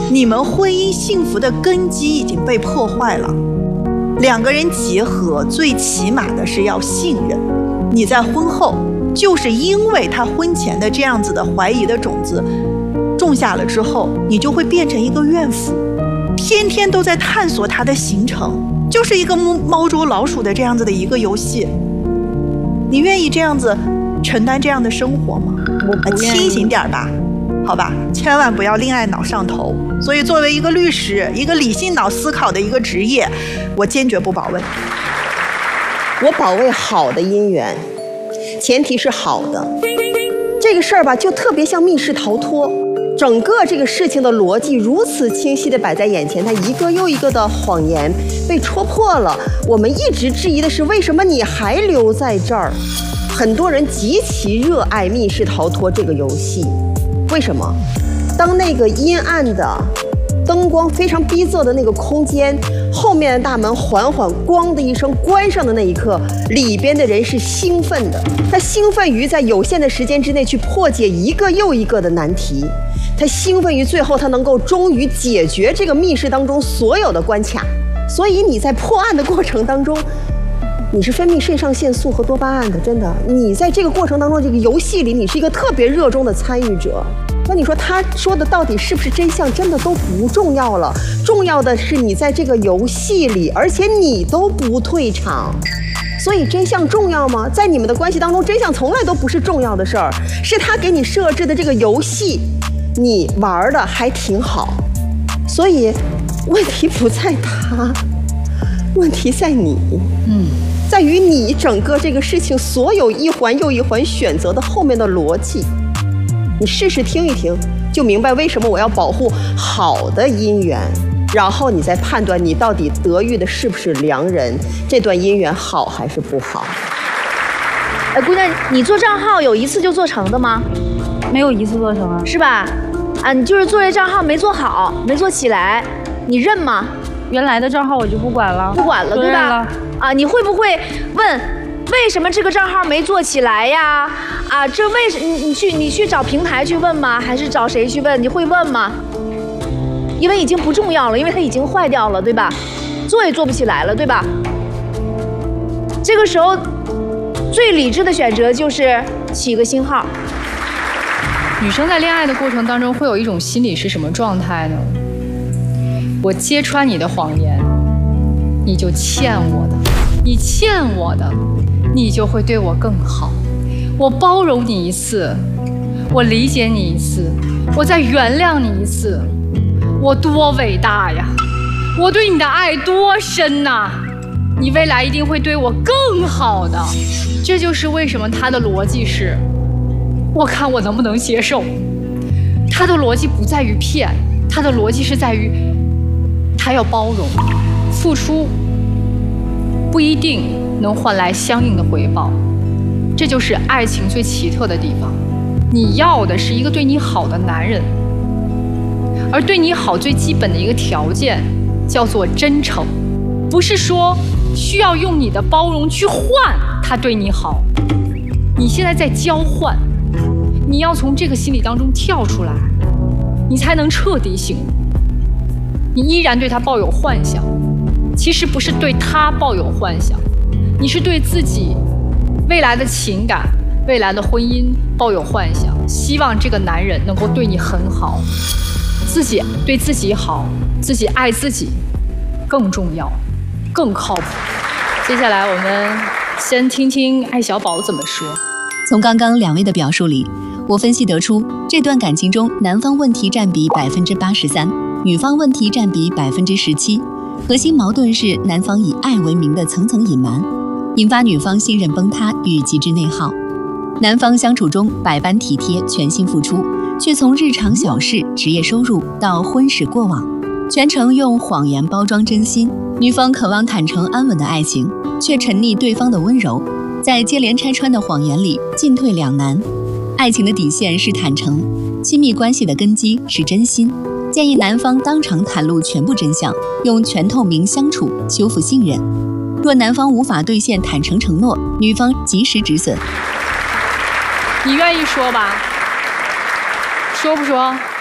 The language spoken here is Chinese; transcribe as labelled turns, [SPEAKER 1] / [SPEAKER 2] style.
[SPEAKER 1] 你们婚姻幸福的根基已经被破坏了。两个人结合，最起码的是要信任。你在婚后，就是因为他婚前的这样子的怀疑的种子种下了之后，你就会变成一个怨妇，天天都在探索他的行程，就是一个猫捉老鼠的这样子的一个游戏。你愿意这样子承担这样的生活吗？
[SPEAKER 2] 我不愿意。
[SPEAKER 1] 清醒点吧，好吧，千万不要恋爱脑上头。所以作为一个律师，一个理性脑思考的一个职业，我坚决不保卫。
[SPEAKER 2] 我保卫好的姻缘，前提是好的。这个事儿吧，就特别像密室逃脱，整个这个事情的逻辑如此清晰地摆在眼前，它一个又一个的谎言被戳破了。我们一直质疑的是，为什么你还留在这儿？很多人极其热爱密室逃脱这个游戏，为什么？当那个阴暗的灯光非常逼仄的那个空间，后面的大门缓缓咣的一声关上的那一刻，里边的人是兴奋的。他兴奋于在有限的时间之内去破解一个又一个的难题，他兴奋于最后他能够终于解决这个密室当中所有的关卡。所以你在破案的过程当中，你是分泌肾上腺素和多巴胺的，真的。你在这个过程当中，这个游戏里，你是一个特别热衷的参与者。那你说他说的到底是不是真相，真的都不重要了。重要的是你在这个游戏里，而且你都不退场。所以真相重要吗？在你们的关系当中，真相从来都不是重要的事儿，是他给你设置的这个游戏，你玩的还挺好。所以问题不在他，问题在你。在于你整个这个事情所有一环又一环选择的后面的逻辑。你试试听一听，就明白为什么我要保护好的姻缘，然后你再判断你到底得遇的是不是良人，这段姻缘好还是不好。
[SPEAKER 3] 姑娘，你做账号有一次就做成的吗？
[SPEAKER 4] 没有一次做成啊，
[SPEAKER 3] 是吧？啊，你就是做这账号没做好，没做起来，你认吗？
[SPEAKER 4] 原来的账号我就不管了，
[SPEAKER 3] 不管了，对吧？啊，你会不会问？为什么这个账号没做起来呀？啊，这为什你去找平台去问吗？还是找谁去问？你会问吗？因为已经不重要了，因为它已经坏掉了，对吧？做也做不起来了，对吧？这个时候，最理智的选择就是起个新号。
[SPEAKER 5] 女生在恋爱的过程当中会有一种心理是什么状态呢？我揭穿你的谎言，你就欠我的，你欠我的。你就会对我更好，我包容你一次，我理解你一次，我再原谅你一次，我多伟大呀！我对你的爱多深呐！你未来一定会对我更好的。这就是为什么他的逻辑是，我看我能不能接受。他的逻辑不在于骗，他的逻辑是在于，他要包容，付出不一定能换来相应的回报，这就是爱情最奇特的地方。你要的是一个对你好的男人，而对你好最基本的一个条件叫做真诚，不是说需要用你的包容去换他对你好。你现在在交换，你要从这个心理当中跳出来，你才能彻底醒悟。你依然对他抱有幻想，其实不是对他抱有幻想，你是对自己未来的情感、未来的婚姻抱有幻想，希望这个男人能够对你很好，自己对自己好，自己爱自己更重要，更靠谱。接下来我们先听听艾小宝怎么说。
[SPEAKER 6] 从刚刚两位的表述里，我分析得出，这段感情中男方问题占比83%，女方问题占比17%。核心矛盾是男方以爱为名的层层隐瞒，引发女方信任崩塌与极致内耗。男方相处中百般体贴，全心付出，却从日常小事、职业收入到婚史过往，全程用谎言包装真心。女方渴望坦诚安稳的爱情，却沉溺对方的温柔，在接连拆穿的谎言里进退两难。爱情的底线是坦诚，亲密关系的根基是真心。建议男方当场袒露全部真相，用全透明相处修复信任。若男方无法兑现坦诚承诺，女方及时止损。
[SPEAKER 5] 你愿意说吧？说不说？